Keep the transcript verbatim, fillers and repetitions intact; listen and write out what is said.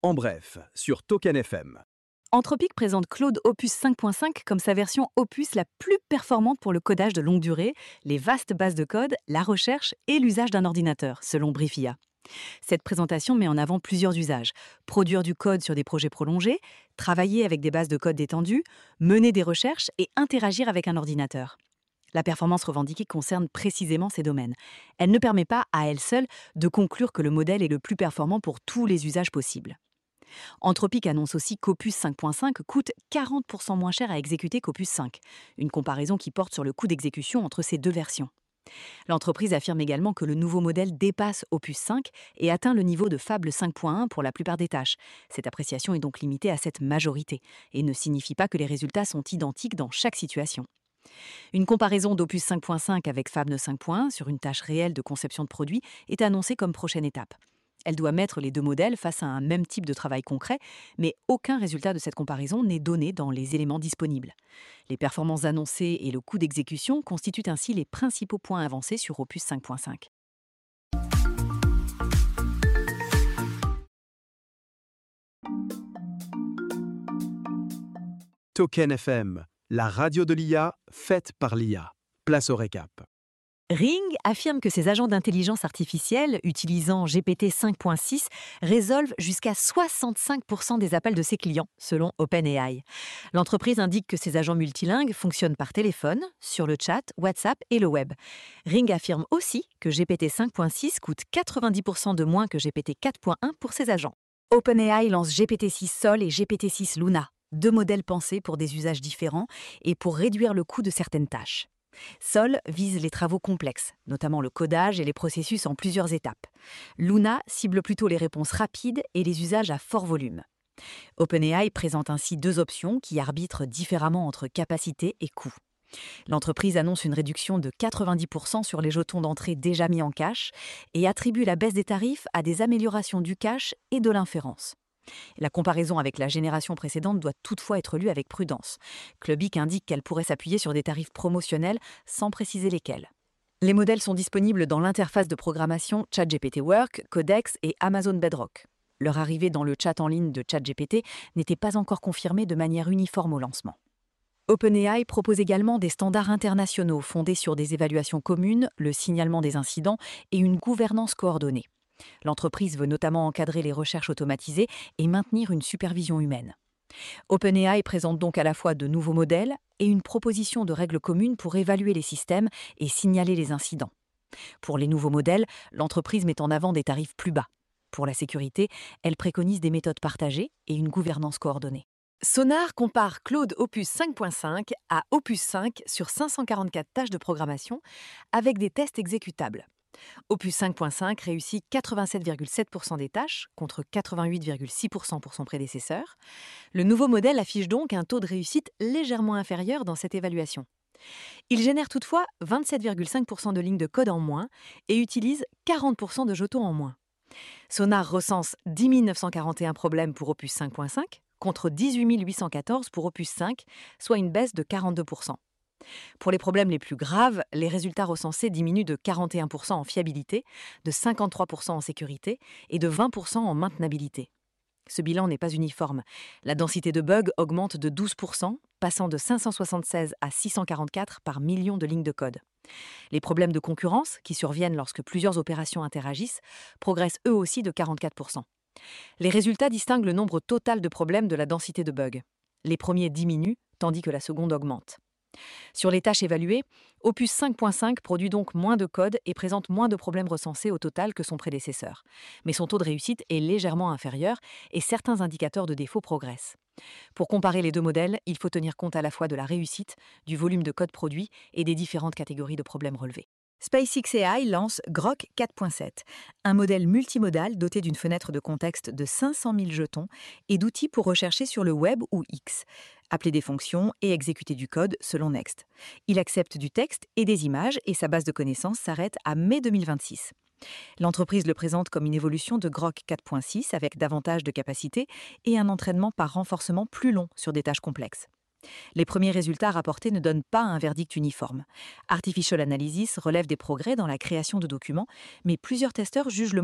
En bref, sur Token F M. Anthropic présente Claude Opus cinq point cinq comme sa version Opus la plus performante pour le codage de longue durée, les vastes bases de code, la recherche et l'usage d'un ordinateur, selon Briefia. Cette présentation met en avant plusieurs usages. Produire du code sur des projets prolongés, travailler avec des bases de code détendues, mener des recherches et interagir avec un ordinateur. La performance revendiquée concerne précisément ces domaines. Elle ne permet pas, à elle seule, de conclure que le modèle est le plus performant pour tous les usages possibles. Anthropic annonce aussi qu'Opus cinq point cinq coûte quarante pour cent moins cher à exécuter qu'Opus cinq, une comparaison qui porte sur le coût d'exécution entre ces deux versions. L'entreprise affirme également que le nouveau modèle dépasse Opus cinq et atteint le niveau de Fable cinq point un pour la plupart des tâches. Cette appréciation est donc limitée à cette majorité et ne signifie pas que les résultats sont identiques dans chaque situation. Une comparaison d'Opus cinq point cinq avec Fable cinq point un sur une tâche réelle de conception de produit est annoncée comme prochaine étape. Elle doit mettre les deux modèles face à un même type de travail concret, mais aucun résultat de cette comparaison n'est donné dans les éléments disponibles. Les performances annoncées et le coût d'exécution constituent ainsi les principaux points avancés sur Opus cinq point cinq. Token F M, la radio de l'I A faite par l'I A. Place au récap. Ring affirme que ses agents d'intelligence artificielle, utilisant G P T cinq point six, résolvent jusqu'à soixante-cinq pour cent des appels de ses clients, selon OpenAI. L'entreprise indique que ses agents multilingues fonctionnent par téléphone, sur le chat, WhatsApp et le web. Ring affirme aussi que G P T cinq point six coûte quatre-vingt-dix pour cent de moins que G P T quatre point un pour ses agents. OpenAI lance G P T six Sol et G P T six Luna, deux modèles pensés pour des usages différents et pour réduire le coût de certaines tâches. Sol vise les travaux complexes, notamment le codage et les processus en plusieurs étapes. Luna cible plutôt les réponses rapides et les usages à fort volume. OpenAI présente ainsi deux options qui arbitrent différemment entre capacité et coût. L'entreprise annonce une réduction de quatre-vingt-dix pour cent sur les jetons d'entrée déjà mis en cache et attribue la baisse des tarifs à des améliorations du cache et de l'inférence. La comparaison avec la génération précédente doit toutefois être lue avec prudence. Clubic indique qu'elle pourrait s'appuyer sur des tarifs promotionnels sans préciser lesquels. Les modèles sont disponibles dans l'interface de programmation ChatGPT Work, Codex et Amazon Bedrock. Leur arrivée dans le chat en ligne de ChatGPT n'était pas encore confirmée de manière uniforme au lancement. OpenAI propose également des standards internationaux fondés sur des évaluations communes, le signalement des incidents et une gouvernance coordonnée. L'entreprise veut notamment encadrer les recherches automatisées et maintenir une supervision humaine. OpenAI présente donc à la fois de nouveaux modèles et une proposition de règles communes pour évaluer les systèmes et signaler les incidents. Pour les nouveaux modèles, l'entreprise met en avant des tarifs plus bas. Pour la sécurité, elle préconise des méthodes partagées et une gouvernance coordonnée. Sonar compare Claude Opus cinq point cinq à Opus cinq sur cinq cent quarante-quatre tâches de programmation avec des tests exécutables. Opus cinq point cinq réussit quatre-vingt-sept virgule sept pour cent des tâches, contre quatre-vingt-huit virgule six pour cent pour son prédécesseur. Le nouveau modèle affiche donc un taux de réussite légèrement inférieur dans cette évaluation. Il génère toutefois vingt-sept virgule cinq pour cent de lignes de code en moins et utilise quarante pour cent de jetons en moins. Sonar recense dix mille neuf cent quarante et un problèmes pour Opus cinq point cinq, contre dix-huit mille huit cent quatorze pour Opus cinq, soit une baisse de quarante-deux pour cent. Pour les problèmes les plus graves, les résultats recensés diminuent de quarante et un pour cent en fiabilité, de cinquante-trois pour cent en sécurité et de vingt pour cent en maintenabilité. Ce bilan n'est pas uniforme. La densité de bugs augmente de douze pour cent, passant de cinq cent soixante-seize à six cent quarante-quatre par million de lignes de code. Les problèmes de concurrence, qui surviennent lorsque plusieurs opérations interagissent, progressent eux aussi de quarante-quatre pour cent. Les résultats distinguent le nombre total de problèmes de la densité de bugs. Les premiers diminuent, tandis que la seconde augmente. Sur les tâches évaluées, Opus cinq point cinq produit donc moins de code et présente moins de problèmes recensés au total que son prédécesseur. Mais son taux de réussite est légèrement inférieur et certains indicateurs de défaut progressent. Pour comparer les deux modèles, il faut tenir compte à la fois de la réussite, du volume de code produit et des différentes catégories de problèmes relevés. SpaceX A I lance Grok quatre point sept, un modèle multimodal doté d'une fenêtre de contexte de cinq cent mille jetons et d'outils pour rechercher sur le web ou X, appeler des fonctions et exécuter du code selon Next. Il accepte du texte et des images et sa base de connaissances s'arrête à mai deux mille vingt-six. L'entreprise le présente comme une évolution de Grok quatre point six avec davantage de capacité et un entraînement par renforcement plus long sur des tâches complexes. Les premiers résultats rapportés ne donnent pas un verdict uniforme. Artificial Analysis relève des progrès dans la création de documents, mais plusieurs testeurs jugent le